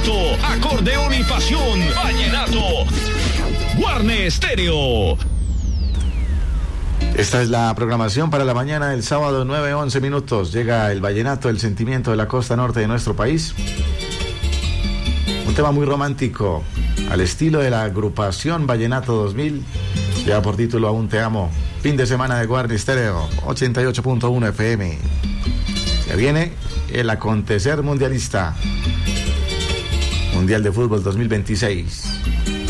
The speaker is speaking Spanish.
vallenato, acordeón y pasión. Vallenato. Guarne Stereo. Esta es la programación para la mañana del sábado, 9:11. Llega el vallenato, el sentimiento de la costa norte de nuestro país. Un tema muy romántico, al estilo de la agrupación Vallenato 2000. Lleva por título Aún te amo. Fin de semana de Guarne Stereo, 88.1 FM. Ya viene el acontecer mundialista. Mundial de Fútbol 2026.